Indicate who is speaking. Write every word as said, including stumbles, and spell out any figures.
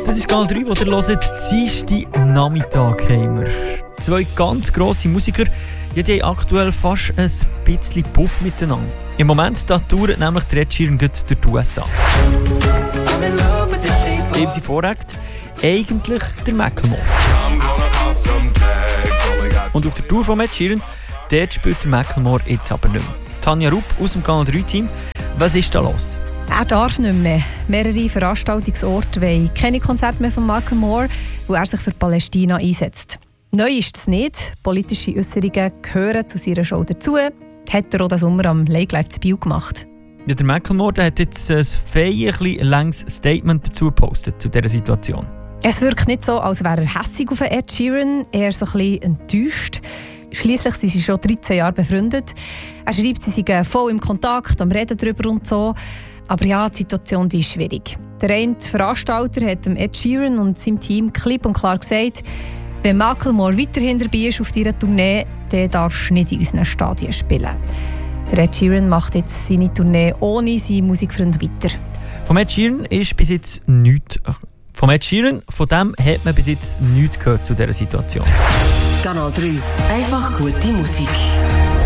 Speaker 1: Das ist Kanal drei, wo ihr hört. Dienstag Nachmittag haben wir. Zwei ganz grosse Musiker, ja, die haben aktuell fast ein bisschen Puff miteinander. Im Moment da touren nämlich der Ed Sheeran durch die U S A. Dem sie vorregt, eigentlich der Macklemore. Und auf der Tour von Ed Sheeran, dort spielt der Macklemore jetzt aber nicht mehr. Tanja Rupp aus dem Kanal drei Team, was ist da los?
Speaker 2: Er darf nicht mehr. Mehrere Veranstaltungsorte wollen keine Konzerte mehr von Macklemore, weil er sich für Palästina einsetzt. Neu ist es nicht. Politische Äußerungen gehören zu seiner Show dazu. Hat er auch den Sommer am Lake Live zu Biel gemacht.
Speaker 1: Ja, der Macklemore der hat jetzt ein feines, längeres Statement dazu gepostet, zu dieser Situation.
Speaker 2: Es wirkt nicht so, als wäre er hässig auf Ed Sheeran, eher so ein bisschen enttäuscht. Schliesslich sind sie schon dreizehn Jahre befreundet. Er schreibt, sie seien voll im Kontakt, am Reden darüber und so. Aber ja, die Situation die ist schwierig. Der eine Veranstalter hat dem Ed Sheeran und seinem Team klipp und klar gesagt, wenn Macklemore weiterhin dabei ist auf dieser Tournee, dann darfst du nicht in unseren Stadien spielen. Der Ed Sheeran macht jetzt seine Tournee ohne seinen Musikfreund weiter.
Speaker 1: Vom Ed Sheeran ist bis jetzt nichts. Vom Ed Sheeran, von dem hat man bis jetzt nichts gehört zu dieser Situation.
Speaker 3: Kanal drei. Einfach gute Musik.